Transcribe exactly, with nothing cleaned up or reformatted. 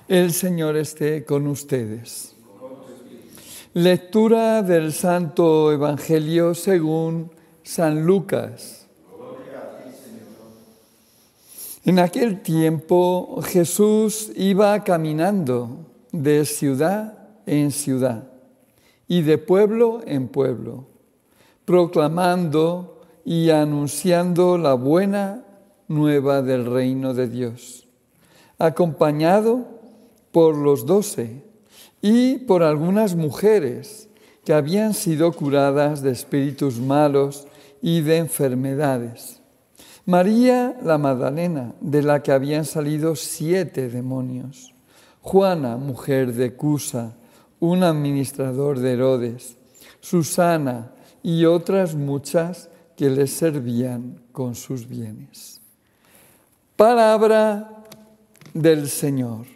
El Señor esté con ustedes. Lectura del Santo Evangelio según San Lucas. En aquel tiempo Jesús iba caminando de ciudad en ciudad y de pueblo en pueblo, proclamando y anunciando la buena nueva del reino de Dios, acompañado por los doce y por algunas mujeres que habían sido curadas de espíritus malos y de enfermedades. María la Magdalena, de la que habían salido siete demonios. Juana, mujer de Cusa, un administrador de Herodes. Susana y otras muchas que les servían con sus bienes. Palabra del Señor.